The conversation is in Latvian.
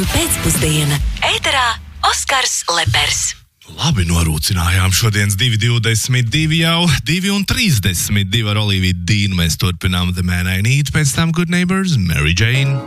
pēcpusdiena. Ēterā Oskars Lepers. Labi norūcinājām šodienas 2.22 jau 2.32 ar Oliviju Dīnu. Mēs turpinām The Man I Need, pēc tam Good Neighbors, Mary Jane.